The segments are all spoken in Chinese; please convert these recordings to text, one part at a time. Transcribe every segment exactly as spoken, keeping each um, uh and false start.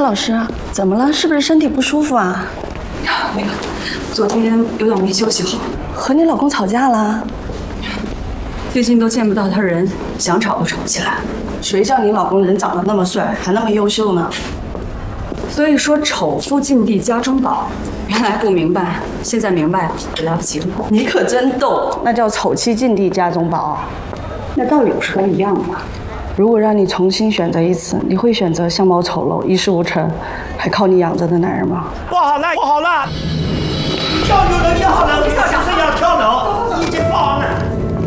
老师，怎么了？是不是身体不舒服啊？ 没有，昨天有点没休息好。 和你老公吵架了？ 最近都见不到他人，想吵都吵不起来。 谁叫你老公人长得那么帅，还那么优秀呢？ 所以说丑妇进地家中宝，原来不明白，现在明白了，也来不及了。 你可真逗，那叫丑妻进地家中宝。 那道理不是都一样吗？ 如果让你重新选择一次，你会选择相貌丑陋、一事无成，还靠你养着的男人吗？ 不好了，不好了！跳楼了，跳楼！你是谁要跳楼？已经报案了。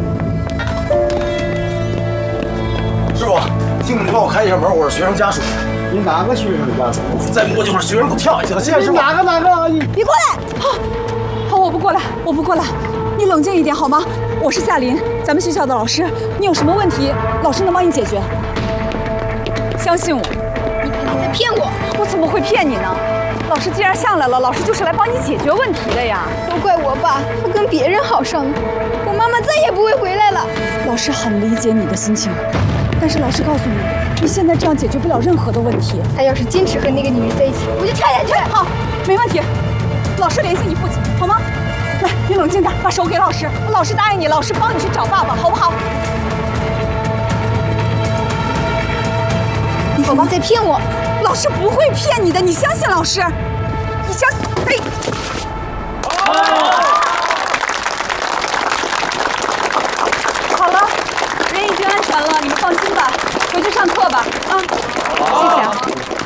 师傅，经理帮我开一下门，我是学生家属。 你哪个学生家属？ 再过一会儿学生都跳下去了。谢谢师傅。 哪个哪个？你别过来！好，好，我不过来，我不过来。你冷静一点好吗？我是夏琳，咱们学校的老师。你有什么问题，老师能帮你解决。相信我。 你肯定在骗我！ 我怎么会骗你呢？老师既然上来了，老师就是来帮你解决问题的呀。 都怪我爸，他跟别人好上了，我妈妈再也不会回来了。 老师很理解你的心情，但是老师告诉你，你现在这样解决不了任何的问题。 他要是坚持和那个女人在一起，我就跳下去。 好，没问题。老师联系你父亲，好吗？来，你冷静点，把手给老师。老师答应你，老师帮你去找爸爸，好不好？ 你可能在骗我。 老师不会骗你的，你相信老师。你相信？哎。好了，人已经安全了，你们放心吧，回去上课吧。啊，谢谢啊。